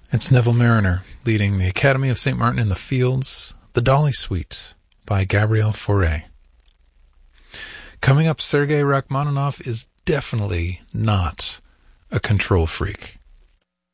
It's Neville Marriner leading the Academy of St. Martin in the Fields, The Dolly Suite by Gabriel Fauré. Coming up, Sergei Rachmaninoff is definitely not a control freak.